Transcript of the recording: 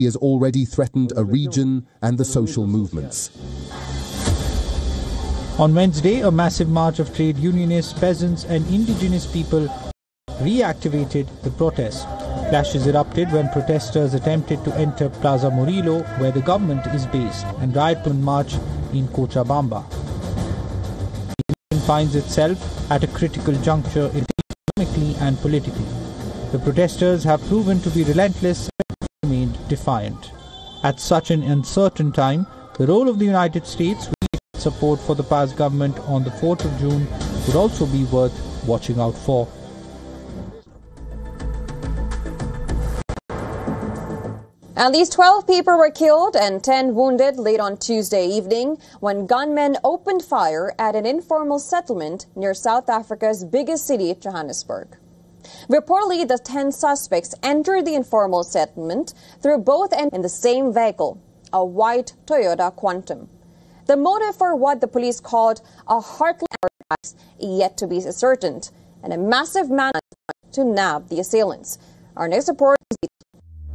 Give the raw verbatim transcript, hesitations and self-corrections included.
has already threatened a region and the social movements. On Wednesday, a massive march of trade unionists, peasants and indigenous people reactivated the protest. Clashes erupted when protesters attempted to enter Plaza Murillo, where the government is based, and riot march in Cochabamba. The nation finds itself at a critical juncture economically and politically. The protesters have proven to be relentless and remained defiant. At such an uncertain time, the role of the United States with support for the past government on the fourth of June would also be worth watching out for. At least twelve people were killed and ten wounded late on Tuesday evening when gunmen opened fire at an informal settlement near South Africa's biggest city, Johannesburg. Reportedly, the ten suspects entered the informal settlement through both ends in the same vehicle, a white Toyota Quantum. The motive for what the police called a heartless attack is yet to be ascertained, and a massive manhunt to nab the assailants. Our next report is